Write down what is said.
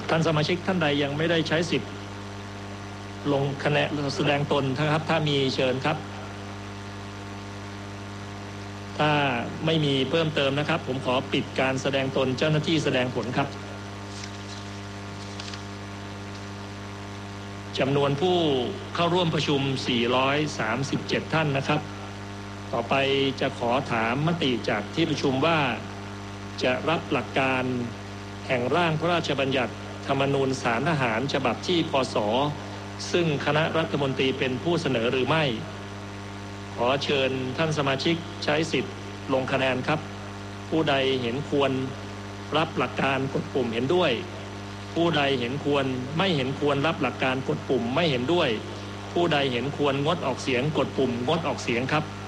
ท่านสมาชิกท่านใดยังไม่ได้ใช้สิทธิ์ลงคะแนนแสดงตนนะครับถ้ามีเชิญครับถ้าไม่มีเพิ่มเติมนะครับผมขอปิดการแสดงตนเจ้าหน้าที่แสดงผลครับจำนวนผู้เข้าร่วมประชุม437ท่านนะครับต่อไปจะขอถามมติจากที่ประชุมว่าจะรับหลักการแห่งร่างพระราชบัญญัติธรรมนูญศาลทหารฉบับที่พ.ศ.ซึ่งคณะรัฐมนตรีเป็นผู้เสนอหรือไม่ขอเชิญท่านสมาชิกใช้สิทธิ์ลงคะแนนครับผู้ใดเห็นควรรับหลักการกดปุ่มเห็นด้วยผู้ใดเห็นควรไม่เห็นควรรับหลักการกดปุ่มไม่เห็นด้วยผู้ใดเห็นควรงดออกเสียงกดปุ่มงดออกเสียงครับ